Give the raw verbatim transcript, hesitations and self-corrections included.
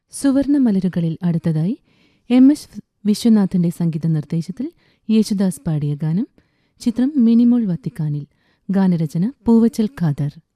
സുവർണ മലരുകളിൽ അടുത്തതായി M S വിശ്വനാഥന്റെ സംഗീത നിർദ്ദേശത്തിൽ യേശുദാസ് പാടിയ ഗാനം. ചിത്രം മിനിമോൾ വത്തിക്കാനിൽ. ഗാനരചന പൂവച്ചൽ ഖാദർ.